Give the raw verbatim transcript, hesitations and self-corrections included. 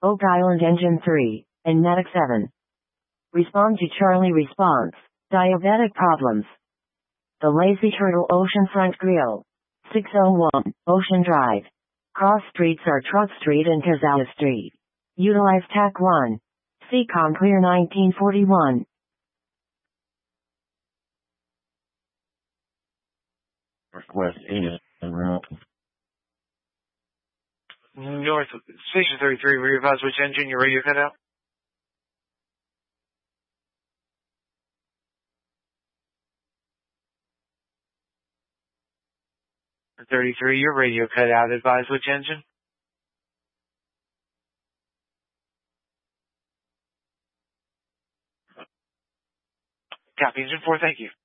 Oak Island Engine three, and Medic seven. Respond to Charlie response. Diabetic problems. The Lazy Turtle Oceanfront Grill. six oh one, Ocean Drive. Cross streets are Truck Street and Kazawa Street. Utilize T A C one. C COM Clear nineteen forty-one. Request Enid and route. North, Station thirty-three, re-advise which engine your radio cut out? thirty-three, your radio cut out. Advise which engine? Copy, engine four, thank you.